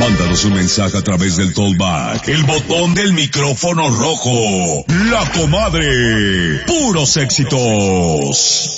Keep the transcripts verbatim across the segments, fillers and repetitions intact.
Mándanos un mensaje a través del Tollback, el botón del micrófono rojo. La Comadre. Puros éxitos.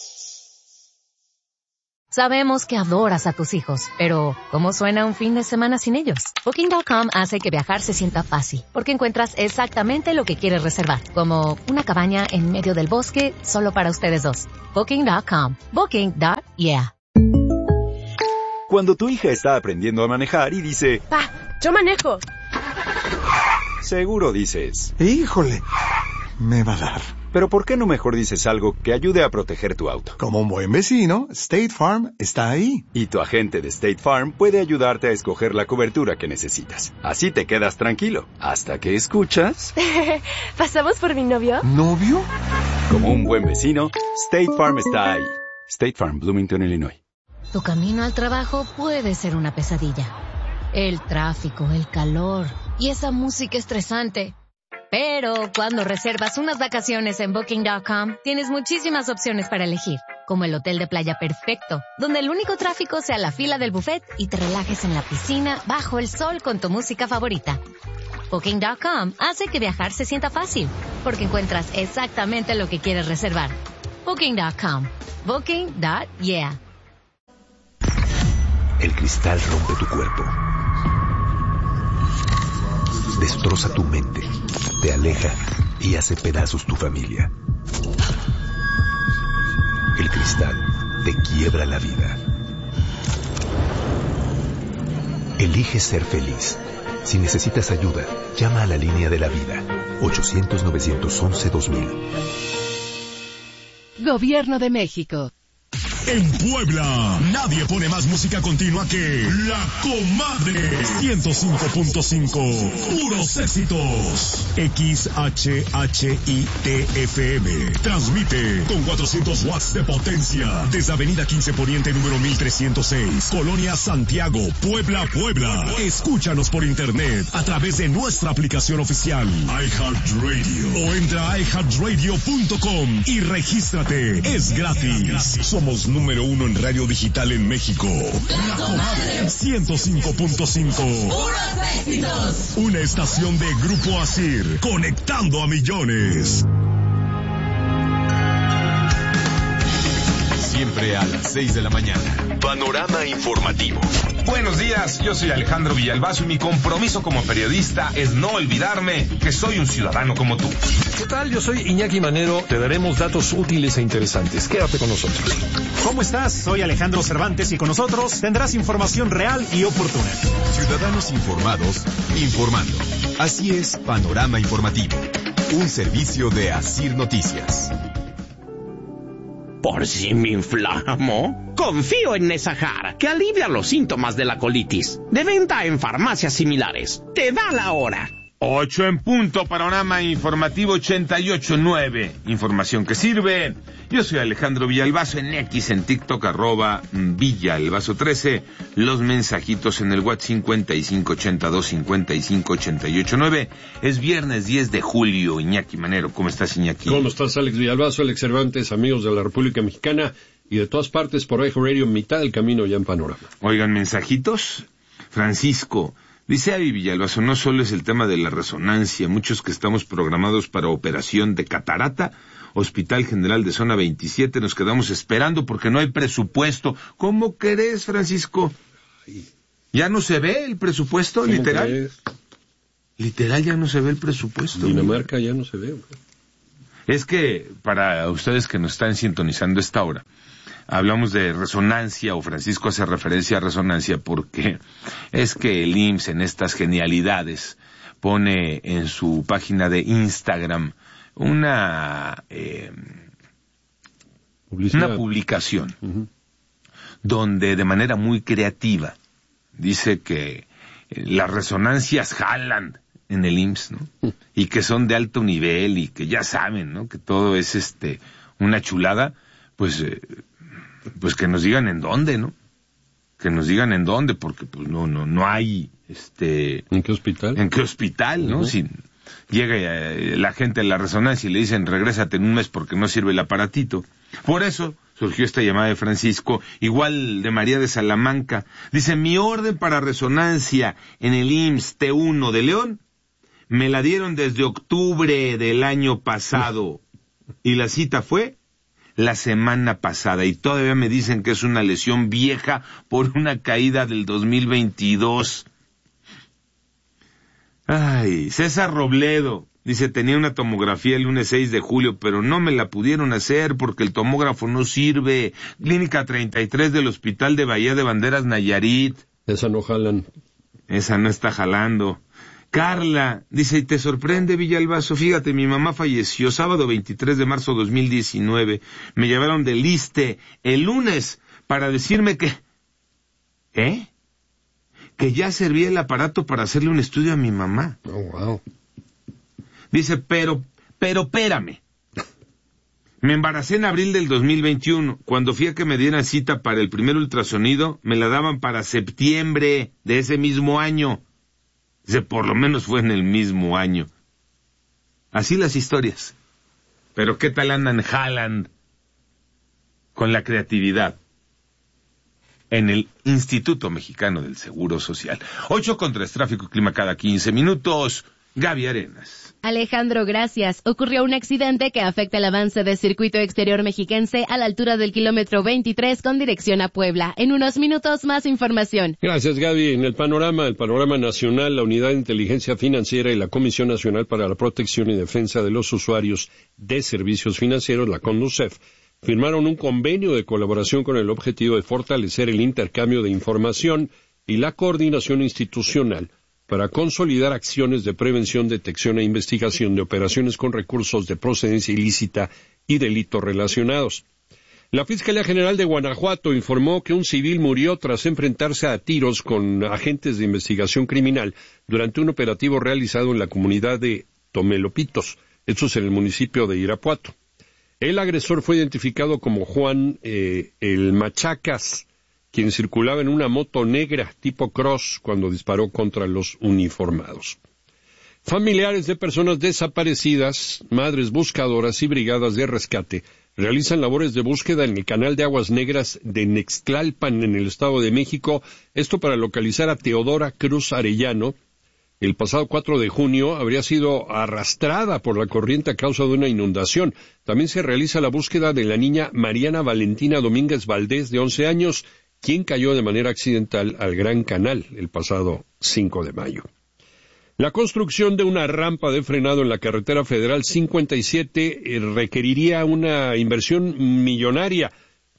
Sabemos que adoras a tus hijos, pero ¿cómo suena un fin de semana sin ellos? Booking punto com hace que viajar se sienta fácil, porque encuentras exactamente lo que quieres reservar, como una cabaña en medio del bosque solo para ustedes dos. Booking punto com. Booking. Yeah. Cuando tu hija está aprendiendo a manejar y dice, ¡Pa! ¡Yo manejo! Seguro dices, ¡híjole! Me va a dar. Pero ¿por qué no mejor dices algo que ayude a proteger tu auto? Como un buen vecino, State Farm está ahí. Y tu agente de State Farm puede ayudarte a escoger la cobertura que necesitas. Así te quedas tranquilo, hasta que escuchas... ¿Pasamos por mi novio? ¿Novio? Como un buen vecino, State Farm está ahí. State Farm, Bloomington, Illinois. Tu camino al trabajo puede ser una pesadilla. El tráfico, el calor y esa música estresante. Pero cuando reservas unas vacaciones en Booking punto com, tienes muchísimas opciones para elegir, como el hotel de playa perfecto, donde el único tráfico sea la fila del buffet y te relajes en la piscina bajo el sol con tu música favorita. Booking punto com hace que viajar se sienta fácil, porque encuentras exactamente lo que quieres reservar. Booking punto com. Booking. Yeah. El cristal rompe tu cuerpo. Destroza tu mente, te aleja y hace pedazos tu familia. El cristal te quiebra la vida. Elige ser feliz. Si necesitas ayuda, llama a la línea de la vida, ochocientos, novecientos once, dos mil. Gobierno de México. En Puebla, nadie pone más música continua que La Comadre. ciento cinco punto cinco, puros éxitos. X H H I T F M. Transmite con cuatrocientos watts de potencia desde Avenida quince Poniente, número mil trescientos seis, Colonia Santiago, Puebla, Puebla. Escúchanos por internet a través de nuestra aplicación oficial iHeartRadio o entra a i heart radio punto com y regístrate. Es gratis. Somos número uno en radio digital en México. La Comadre ciento cinco punto cinco. ¡Puros éxitos! Una estación de Grupo Asir, conectando a millones. Siempre a las seis de la mañana. Panorama informativo. Buenos días, yo soy Alejandro Villalbazo y mi compromiso como periodista es no olvidarme que soy un ciudadano como tú. ¿Qué tal? Yo soy Iñaki Manero. Te daremos datos útiles e interesantes. Quédate con nosotros. ¿Cómo estás? Soy Alejandro Cervantes y con nosotros tendrás información real y oportuna. Ciudadanos informados, informando. Así es, Panorama Informativo. Un servicio de Asir Noticias. ¿Por si me inflamo? Confío en Nesahar, que alivia los síntomas de la colitis. De venta en farmacias similares. Te da la hora. Ocho en punto, Panorama Informativo ochenta y ocho nueve. Información que sirve. Yo soy Alejandro Villalbazo en X, en TikTok, arroba Villalbazo trece. Los mensajitos en el WhatsApp cincuenta y cinco ochenta y dos cincuenta y cinco ochenta y ocho nueve. Es viernes diez de julio. Iñaki Manero, ¿cómo estás, Iñaki? ¿Cómo estás, Alex Villalbazo, Alex Cervantes, amigos de la República Mexicana y de todas partes por iHeartRadio, mitad del camino ya en Panorama? Oigan, mensajitos. Francisco dice: Avi Villalbazo, no solo es el tema de la resonancia, muchos que estamos programados para operación de catarata, Hospital General de Zona veintisiete, nos quedamos esperando porque no hay presupuesto. ¿Cómo crees, Francisco? ¿Ya no se ve el presupuesto, literal? Crees? Literal, ya no se ve el presupuesto. Dinamarca ya no se ve. ¿Okay? Es que, para ustedes que nos están sintonizando esta hora, hablamos de resonancia, o Francisco hace referencia a resonancia porque es que el I M S S en estas genialidades pone en su página de Instagram una eh, una publicación uh-huh. donde de manera muy creativa dice que las resonancias jalan en el I M S S, ¿no? Uh-huh. Y que son de alto nivel y que ya saben, ¿no? Que todo es este una chulada, pues eh, pues que nos digan en dónde, ¿no? Que nos digan en dónde, porque pues no no no hay este ¿en qué hospital? ¿En qué hospital, no? Uh-huh. Si llega eh, la gente a la resonancia y le dicen regrésate en un mes porque no sirve el aparatito. Por eso surgió esta llamada de Francisco, igual de María de Salamanca. Dice, mi orden para resonancia en el I M S S T uno de León me la dieron desde octubre del año pasado y la cita fue la semana pasada y todavía me dicen que es una lesión vieja por una caída del dos mil veintidós. Ay, César Robledo dice, tenía una tomografía el lunes seis de julio, pero no me la pudieron hacer porque el tomógrafo no sirve. Clínica treinta y tres del Hospital de Bahía de Banderas, Nayarit. Esa no jalan. Esa no está jalando. Carla dice, ¿y te sorprende, Villalbazo? Fíjate, mi mamá falleció sábado veintitrés de marzo de dos mil diecinueve. Me llevaron del ISSSTE el lunes para decirme que... ¿Eh? Que ya servía el aparato para hacerle un estudio a mi mamá. Oh, wow. Dice, pero, pero espérame. Me embaracé en abril del dos mil veintiuno. Cuando fui a que me dieran cita para el primer ultrasonido, me la daban para septiembre de ese mismo año. Dice, por lo menos fue en el mismo año. Así las historias. Pero ¿qué tal andan Haaland con la creatividad en el Instituto Mexicano del Seguro Social? Ocho con tres, tráfico y clima cada quince minutos. Gaby Arenas. Alejandro, gracias. Ocurrió un accidente que afecta el avance del circuito exterior mexiquense a la altura del kilómetro veintitrés con dirección a Puebla. En unos minutos más información. Gracias, Gaby. En el panorama, el panorama nacional, la Unidad de Inteligencia Financiera y la Comisión Nacional para la Protección y Defensa de los Usuarios de Servicios Financieros, la CONDUCEF, firmaron un convenio de colaboración con el objetivo de fortalecer el intercambio de información y la coordinación institucional para consolidar acciones de prevención, detección e investigación de operaciones con recursos de procedencia ilícita y delitos relacionados. La Fiscalía General de Guanajuato informó que un civil murió tras enfrentarse a tiros con agentes de investigación criminal durante un operativo realizado en la comunidad de Tomelopitos, esto es en el municipio de Irapuato. El agresor fue identificado como Juan eh, el Machacas, quien circulaba en una moto negra tipo cross cuando disparó contra los uniformados. Familiares de personas desaparecidas, madres buscadoras y brigadas de rescate realizan labores de búsqueda en el canal de aguas negras de Nextlalpan, en el Estado de México, esto para localizar a Teodora Cruz Arellano. El pasado cuatro de junio habría sido arrastrada por la corriente a causa de una inundación. También se realiza la búsqueda de la niña Mariana Valentina Domínguez Valdés, de once años, quien cayó de manera accidental al Gran Canal el pasado cinco de mayo. La construcción de una rampa de frenado en la carretera federal cincuenta y siete requeriría una inversión millonaria.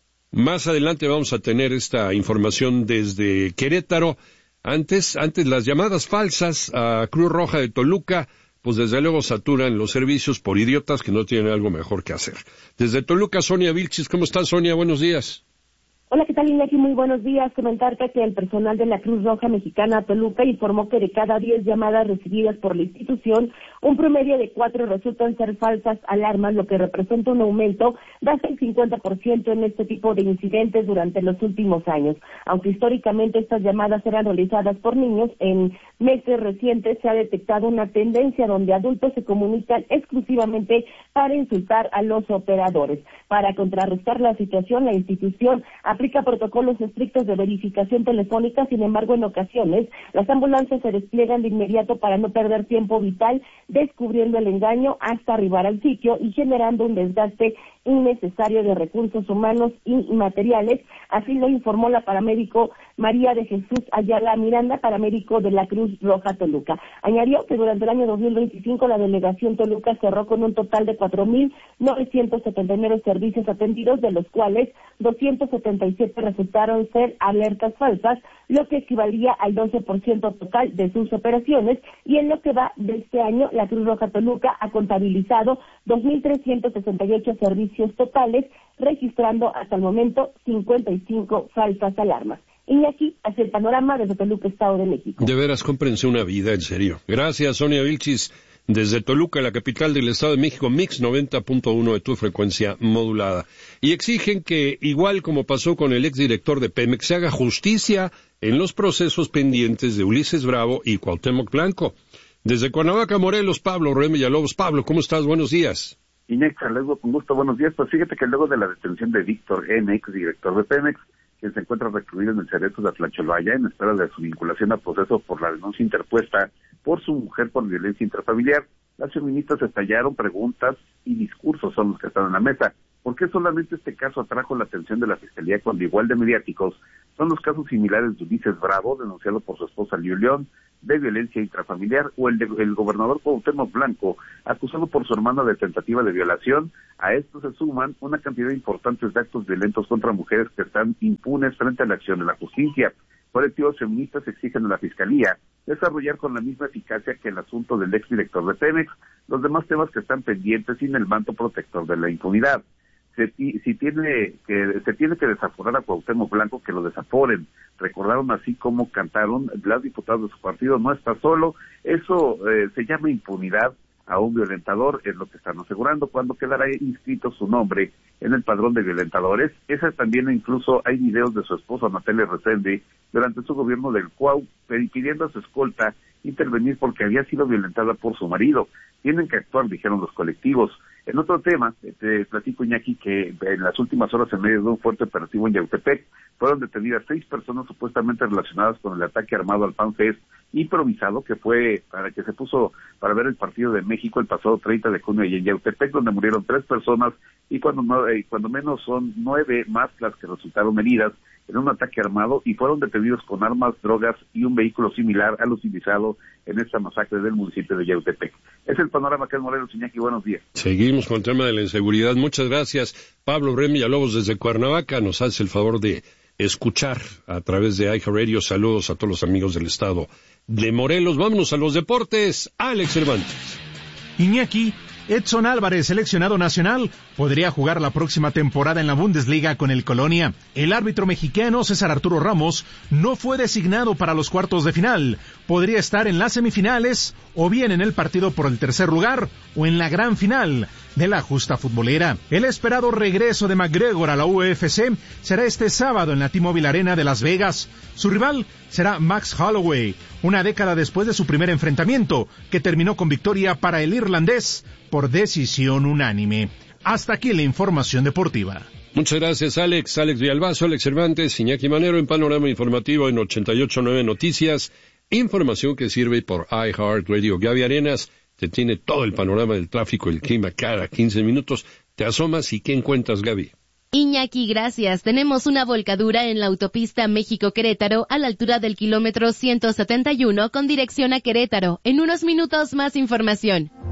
Más adelante vamos a tener esta información desde Querétaro. Antes, antes las llamadas falsas a Cruz Roja de Toluca, pues desde luego saturan los servicios por idiotas que no tienen algo mejor que hacer. Desde Toluca, Sonia Vilchis. ¿Cómo estás, Sonia? Buenos días. Hola, ¿qué tal, Iñaki? Muy buenos días. Comentarte que el personal de la Cruz Roja Mexicana Toluca informó que de cada diez llamadas recibidas por la institución, un promedio de cuatro resultan ser falsas alarmas, lo que representa un aumento de hasta el cincuenta por ciento en este tipo de incidentes durante los últimos años. Aunque históricamente estas llamadas eran realizadas por niños, en meses recientes se ha detectado una tendencia donde adultos se comunican exclusivamente para insultar a los operadores. Para contrarrestar la situación, la institución aplica protocolos estrictos de verificación telefónica. Sin embargo, en ocasiones, las ambulancias se despliegan de inmediato para no perder tiempo vital descubriendo el engaño hasta arribar al sitio y generando un desgaste innecesario de recursos humanos y materiales. Así lo informó la paramédico María de Jesús Ayala Miranda, paramédico de la Cruz Roja Toluca. Añadió que durante el año dos mil veinticinco la delegación Toluca cerró con un total de cuatro mil novecientos setenta y nueve servicios atendidos, de los cuales doscientos setenta y siete resultaron ser alertas falsas, lo que equivalía al doce por ciento total de sus operaciones, y en lo que va de este año, la Cruz Roja Toluca ha contabilizado dos mil trescientos sesenta y ocho servicios totales, registrando hasta el momento cincuenta y cinco falsas alarmas. Y aquí hacia el panorama desde Toluca, Estado de México. De veras, cómprense una vida, en serio. Gracias, Sonia Vilchis. Desde Toluca, la capital del Estado de México, Mix noventa punto uno de tu frecuencia modulada. Y exigen que, igual como pasó con el exdirector de Pemex, se haga justicia en los procesos pendientes de Ulises Bravo y Cuauhtémoc Blanco. Desde Cuernavaca, Morelos, Pablo Rubén Villalobos. Pablo, ¿cómo estás? Buenos días. Iñaki Salesgo, con gusto, buenos días. Pues fíjate que luego de la detención de Víctor N., ex director de Pemex, quien se encuentra recluido en el Cerezo de Atlacholvaya en espera de su vinculación a proceso por la denuncia interpuesta por su mujer por violencia intrafamiliar, las feministas estallaron preguntas y discursos son los que están en la mesa. ¿Por qué solamente este caso atrajo la atención de la Fiscalía cuando igual de mediáticos son los casos similares de Ulises Bravo, denunciado por su esposa Liu León, de violencia intrafamiliar, o el de el gobernador Cuauhtémoc Blanco, acusado por su hermana de tentativa de violación? A esto se suman una cantidad importante de actos violentos contra mujeres que están impunes frente a la acción de la justicia. Colectivos feministas exigen a la Fiscalía desarrollar con la misma eficacia que el asunto del exdirector de Pemex los demás temas que están pendientes sin el manto protector de la impunidad. Se, si tiene que, se tiene que desaforar a Cuauhtémoc Blanco, que lo desaforen. Recordaron así como cantaron las diputadas de su partido, no está solo. Eso eh, se llama impunidad a un violentador, es lo que están asegurando, cuando quedará inscrito su nombre en el padrón de violentadores. Esa también, incluso hay videos de su esposa Natalia Resende durante su gobierno del Cuau pidiendo a su escolta intervenir porque había sido violentada por su marido. Tienen que actuar, dijeron los colectivos. En otro tema, te platico, Iñaki, que en las últimas horas, en medio de un fuerte operativo en Yautepec, fueron detenidas seis personas supuestamente relacionadas con el ataque armado al FanFest improvisado que fue para que se puso para ver el partido de México el pasado treinta de junio y en Yautepec, donde murieron tres personas y cuando no, eh, cuando menos son nueve más las que resultaron heridas en un ataque armado y fueron detenidos con armas, drogas y un vehículo similar al utilizado en esta masacre del municipio de Yautepec. Es el panorama que es Morelos. Iñaki, buenos días. Seguimos con el tema de la inseguridad. Muchas gracias. Pablo Rem Villalobos desde Cuernavaca nos hace el favor de escuchar a través de iHeartRadio. Saludos a todos los amigos del estado de Morelos. Vámonos a los deportes. Alex Cervantes. Iñaki, Edson Álvarez, seleccionado nacional, podría jugar la próxima temporada en la Bundesliga con el Colonia. El árbitro mexicano César Arturo Ramos no fue designado para los cuartos de final. Podría estar en las semifinales o bien en el partido por el tercer lugar o en la gran final de la justa futbolera. El esperado regreso de McGregor a la U F C será este sábado en la T-Mobile Arena de Las Vegas. Su rival será Max Holloway, una década después de su primer enfrentamiento, que terminó con victoria para el irlandés por decisión unánime. Hasta aquí la información deportiva. Muchas gracias, Alex. Alex Villalbazo, Alex Cervantes, Iñaki Manero en Panorama Informativo en ochenta y ocho punto nueve Noticias. Información que sirve por iHeartRadio. Gaby Arenas te tiene todo el panorama del tráfico y el clima cada quince minutos. Te asomas y ¿qué encuentras, Gaby? Iñaki, gracias. Tenemos una volcadura en la autopista México-Querétaro a la altura del kilómetro ciento setenta y uno con dirección a Querétaro. En unos minutos más información.